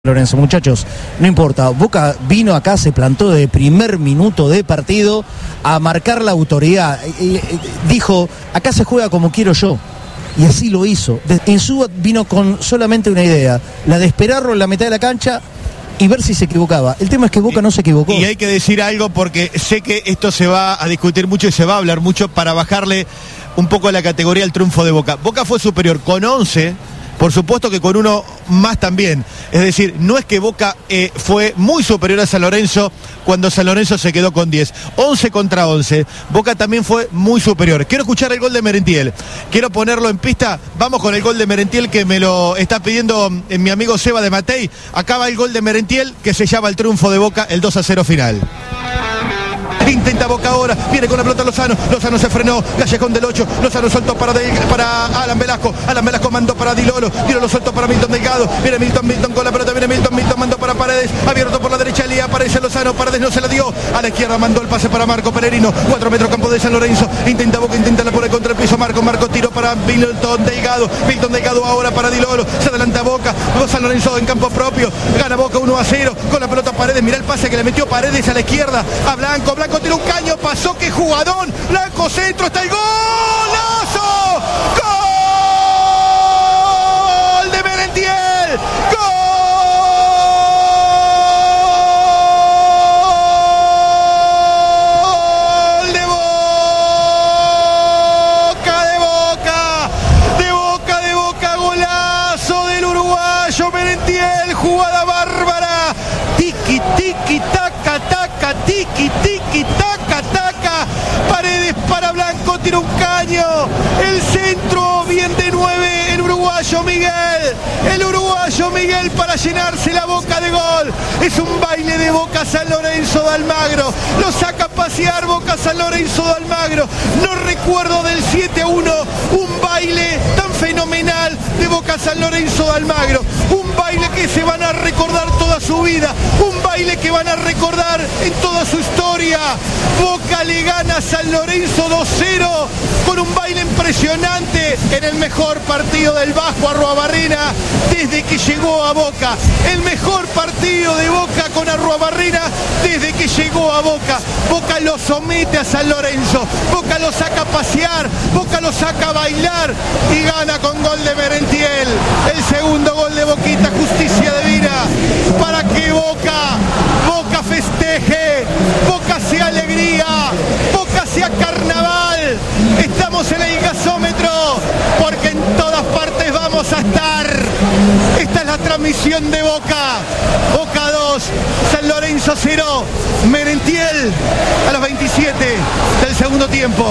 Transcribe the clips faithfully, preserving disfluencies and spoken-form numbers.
Lorenzo, muchachos, no importa, Boca vino acá, se plantó de primer minuto de partido a marcar la autoridad, y, y, dijo, acá se juega como quiero yo, y así lo hizo. Insúa vino con solamente una idea, la de esperarlo en la mitad de la cancha y ver si se equivocaba. El tema es que Boca no se equivocó. Y hay que decir algo porque sé que esto se va a discutir mucho y se va a hablar mucho para bajarle un poco la categoría al triunfo de Boca. Boca fue superior con once. Por supuesto que con uno más también. Es decir, no es que Boca eh, fue muy superior a San Lorenzo cuando San Lorenzo se quedó con diez. once contra once. Boca también fue muy superior. Quiero escuchar el gol de Merentiel. Quiero ponerlo en pista. Vamos con el gol de Merentiel que me lo está pidiendo eh, mi amigo Seba de Matei. Acaba el gol de Merentiel que se llama el triunfo de Boca, el dos a cero final. Intenta Boca ahora, viene con la pelota Lozano, Lozano se frenó, Callejón del ocho, Lozano soltó para, de, para Alan Velasco, Alan Velasco mandó para Dilolo, Dilolo soltó para Milton Delgado, viene Milton, Milton con la pelota, viene Milton, Milton mandó para Paredes, abierto por la derecha, Elías, aparece Lozano, Paredes no se la dio, a la izquierda mandó el pase para Marco Peregrino, cuatro metros campo de San Lorenzo, intenta Boca, intenta la pone contra el piso, Marco, Marco tiro para Milton Delgado, Milton Delgado ahora para Dilolo, se adelanta Boca, San Lorenzo en campo propio, gana Boca uno a cero, con la pelota Paredes, mirá el pase que le metió Paredes a la izquierda, a Blanco, Blanco tira un caño, pasó, que jugadón, Blanco centro, está el golazo, gol de Merentiel, gol de Boca, de Boca, de Boca, de Boca, golazo del uruguayo Merentiel, jugada bárbara, tiki, tiki, taca, taca, tiki, tiki, taca, taca, Paredes para Blanco, tira un caño, el centro, bien de nueve, el uruguayo Miguel, el uruguayo Miguel para llenarse la boca de gol, es un baile de Boca San Lorenzo de Almagro, lo saca a pasear Boca San Lorenzo de Almagro, no recuerdo del siete a uno, un baile tan fenomenal de Boca San Lorenzo de Almagro, un baile que se van a recordar toda su vida, un baile que van a recordar en toda su historia. Boca le gana a San Lorenzo dos cero con un baile impresionante en el mejor partido del Vasco Arruabarrena desde que llegó a Boca, el mejor partido de Boca con Arruabarrena desde que llegó a Boca. Boca lo somete a San Lorenzo, Boca lo saca a pasear, Boca lo saca a bailar y gana con gol de Merentiel, el segundo gol de Boquita, justicia divina para que Boca, Boca festeje, Boca sea alegría, Boca sea carnaval, estamos en el gasómetro porque en todas partes vamos a estar. Esta es la transmisión de Boca, Boca dos, San Lorenzo cero, Merentiel a los veintisiete del segundo tiempo.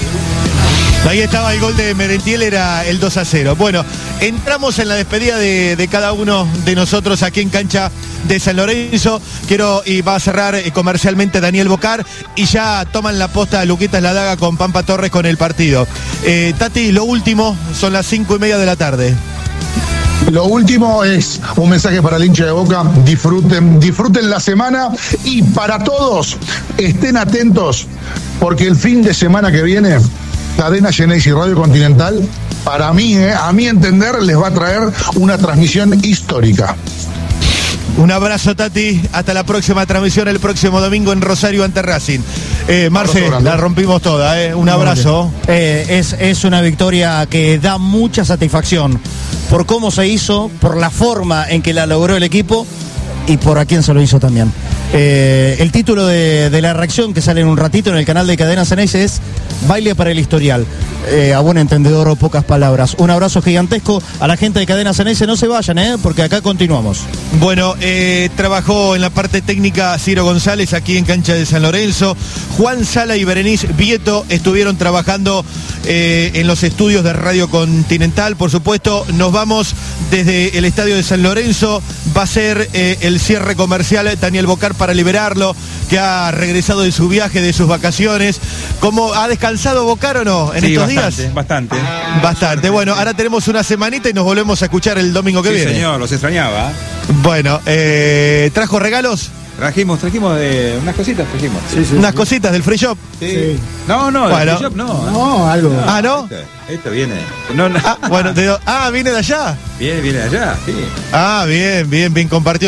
Ahí estaba el gol de Merentiel, era el dos a cero. Bueno, entramos en la despedida de, de cada uno de nosotros aquí en cancha de San Lorenzo. Quiero, y va a cerrar eh, comercialmente Daniel Bocar, y ya toman la posta Luquitas La Daga con Pampa Torres con el partido. Eh, Tati, lo último, son las cinco y media de la tarde. Lo último es un mensaje para el hincha de Boca, disfruten, disfruten la semana, y para todos, estén atentos, porque el fin de semana que viene, Cadena Genesis y Radio Continental, para mí, eh, a mi entender, les va a traer una transmisión histórica. Un abrazo, Tati, hasta la próxima transmisión el próximo domingo en Rosario ante Racing. Eh, Marce, la rompimos toda, eh. Un abrazo. Eh, es, es una victoria que da mucha satisfacción por cómo se hizo, por la forma en que la logró el equipo y por a quién se lo hizo también. Eh, el título de, de la reacción que sale en un ratito en el canal de Cadena Ceneice es Baile para el Historial. Eh, a buen entendedor o pocas palabras. Un abrazo gigantesco a la gente de Cadena Ceneice, no se vayan, eh, porque acá continuamos. Bueno, eh, trabajó en la parte técnica Ciro González aquí en cancha de San Lorenzo. Juan Sala y Berenice Vieto estuvieron trabajando eh, en los estudios de Radio Continental. Por supuesto, nos vamos desde el estadio de San Lorenzo. Va a ser eh, el cierre comercial Daniel Bocar para liberarlo, que ha regresado de su viaje, de sus vacaciones. ¿Cómo ha descansado Bocar o no en sí, estos bastante, días? Bastante, bastante. Bueno, ahora tenemos una semanita y nos volvemos a escuchar el domingo que sí, viene. Sí, señor, los extrañaba. Bueno, eh, ¿trajo regalos? Trajimos, trajimos de unas cositas, trajimos. Sí, sí, Unas sí. cositas del free shop. Sí. Sí. No, no, Bueno. el free shop no. No, algo. Ah, ¿no? Esto, esto viene. No, no. Ah, bueno, te digo, ah, viene de allá. Viene, viene de allá, sí. Ah, bien, bien, bien compartido.